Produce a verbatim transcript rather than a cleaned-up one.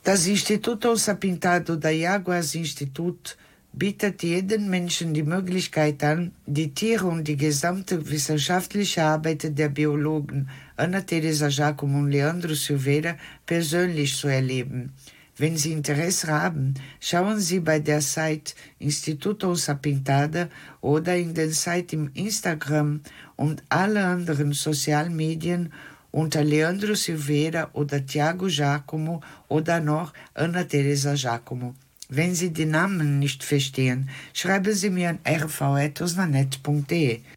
Das Instituto Sapintado da Jaguars Institut bietet jedem Menschen die Möglichkeit an, die Tiere und die gesamte wissenschaftliche Arbeit der Biologen Ana Teresa Giacomo und Leandro Silveira persönlich zu erleben. Wenn Sie Interesse haben, schauen Sie bei der Seite Instituto Sapintada oder in den Seite im Instagram und alle anderen sozialen Medien unter Leandro Silveira oder Tiago Giacomo oder noch Ana Teresa Giacomo. Wenn Sie die Namen nicht verstehen, schreiben Sie mir an r v punkt etosnanet punkt de.